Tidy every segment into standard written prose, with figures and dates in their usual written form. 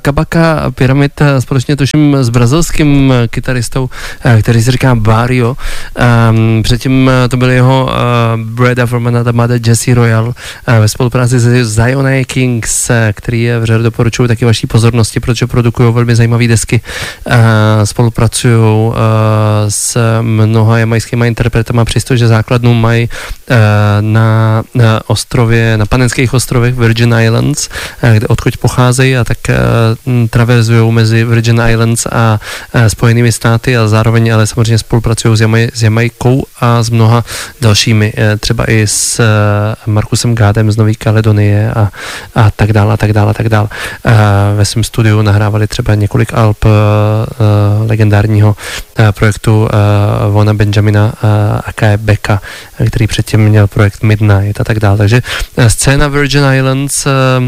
Kabaka Pyramid společně tuším s brazilským kytaristou, který se říká Barrio. Předtím to byl jeho Brother from Another Mother Jesse Royal ve spolupráci s Zion Kings, který je vřele doporučuju taky vaší pozornosti, protože produkují velmi zajímavé desky. Spolupracují s mnoha jamajskými interpretama, přestože základnu mají na ostrově, na Panenských ostrovech Virgin Islands, odkud pocházejí, a tak traverzují mezi Virgin Islands a Spojenými státy, a zároveň ale samozřejmě spolupracují s Jamajkou a s mnoha dalšími, třeba i s Markusem Gádem z Nové Kaledonie a tak dále. Ve svém studiu nahrávali třeba několik alb legendárního projektu Vona Benjamina aka Becka, který předtím měl projekt Midnight a tak dále. Takže scéna Virgin Islands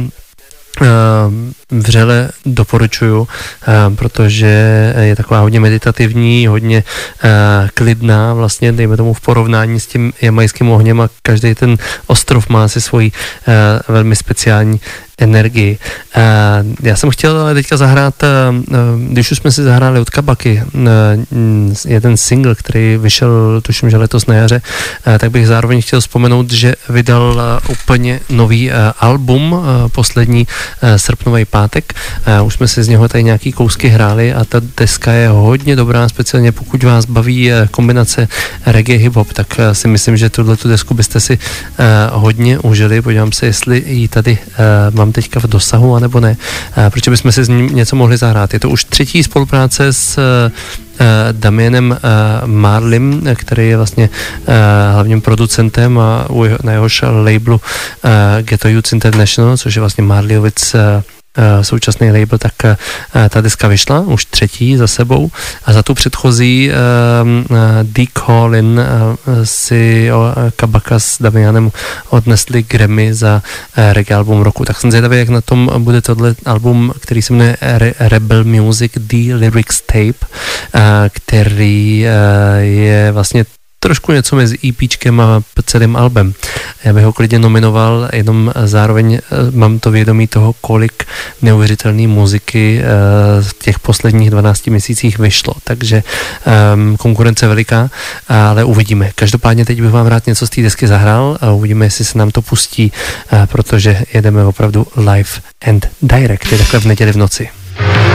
vřele doporučuju, protože je taková hodně meditativní, hodně klidná, vlastně dejme tomu v porovnání s tím jamajským ohněm, a každý ten ostrov má si svoji velmi speciální energii. Já jsem chtěl ale teďka zahrát, když už jsme si zahráli od Kabaky jeden single, který vyšel, tuším, že letos na jaře, tak bych zároveň chtěl vzpomenout, že vydal úplně nový album, poslední srpnový pátek. Už jsme si z něho tady nějaký kousky hráli a ta deska je hodně dobrá, speciálně pokud vás baví kombinace reggae hip-hop, tak si myslím, že tuhletu desku byste si hodně užili. Podívám se, jestli ji tady mám teďka v dosahu, anebo ne. Proč bychom si z ní něco mohli zahrát. Je to už třetí spolupráce s Damienem Marlim, který je vlastně hlavním producentem, a na jehož labelu Ghetto Youth International, což je vlastně Marliovic současný label, tak ta deska vyšla, už třetí za sebou, a za tu předchozí Dick Hallin si Kabaka s Damianem odnesli Grammy za reggae album roku. Tak jsem zvědavý, jak na tom bude tohle album, který se jmenuje Rebel Music The Lyrics Tape, který je vlastně trošku něco mezi EPčkem a celým albem. Já bych ho klidně nominoval, jenom zároveň mám to vědomí toho, kolik neuvěřitelné muziky v těch posledních 12 měsících vyšlo. Takže konkurence veliká, ale uvidíme. Každopádně teď bych vám rád něco z té desky zahrál a uvidíme, jestli se nám to pustí, protože jedeme opravdu live and direct, je takhle v neděli v noci.